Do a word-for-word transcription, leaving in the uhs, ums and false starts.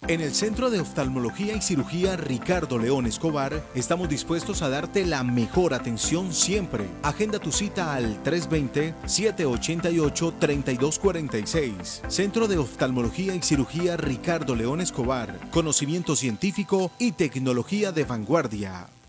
En el Centro de Oftalmología y Cirugía Ricardo León Escobar estamos dispuestos a darte la mejor atención siempre. Agenda tu cita al tres dos cero, siete ocho ocho, tres dos cuatro seis. Centro de Oftalmología y Cirugía Ricardo León Escobar. Conocimiento científico y tecnología de vanguardia.